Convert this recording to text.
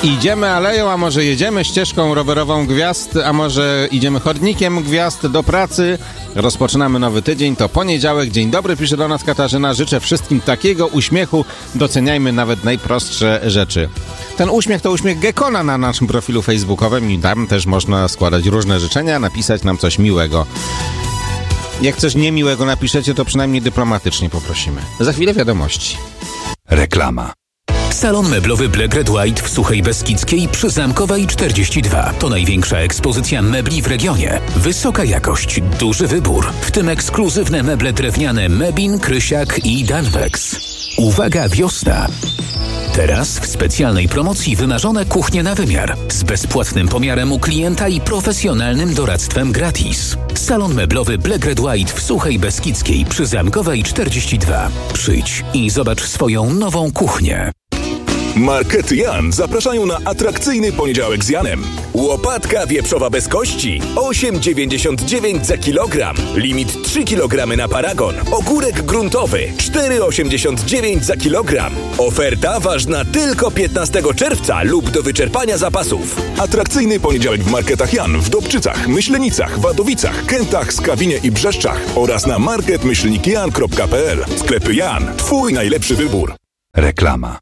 Idziemy aleją, a może jedziemy ścieżką rowerową gwiazd, a może idziemy chodnikiem gwiazd do pracy. Rozpoczynamy nowy tydzień, to poniedziałek. Dzień dobry, pisze do nas Katarzyna. Życzę wszystkim takiego uśmiechu. Doceniajmy nawet najprostsze rzeczy. Ten uśmiech to uśmiech Gekona na naszym profilu facebookowym i tam też można składać różne życzenia, napisać nam coś miłego. Jak coś niemiłego napiszecie, to przynajmniej dyplomatycznie poprosimy. Za chwilę wiadomości. Reklama. Salon meblowy Black Red White w Suchej Beskidzkiej przy Zamkowej 42. To największa ekspozycja mebli w regionie. Wysoka jakość, duży wybór, w tym ekskluzywne meble drewniane Mebin, Krysiak i Danwex. Uwaga, wiosna! Teraz w specjalnej promocji wymarzone kuchnie na wymiar z bezpłatnym pomiarem u klienta i profesjonalnym doradztwem gratis. Salon meblowy Black Red White w Suchej Beskidzkiej przy Zamkowej 42. Przyjdź i zobacz swoją nową kuchnię. Markety Jan zapraszają na atrakcyjny poniedziałek z Janem. Łopatka wieprzowa bez kości 8,99 za kilogram. Limit 3 kg na paragon. Ogórek gruntowy 4,89 za kilogram. Oferta ważna tylko 15 czerwca lub do wyczerpania zapasów. Atrakcyjny poniedziałek w Marketach Jan w Dobczycach, Myślenicach, Wadowicach, Kętach, Skawinie i Brzeszczach oraz na market-jan.pl. Sklepy Jan. Twój najlepszy wybór. Reklama.